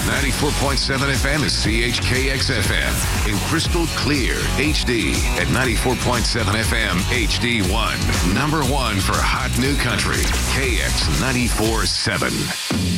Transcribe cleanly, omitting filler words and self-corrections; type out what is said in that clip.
94.7 FM is CHKX FM in crystal clear HD at 94.7 FM HD1. Number one for hot new country. KX 94.7.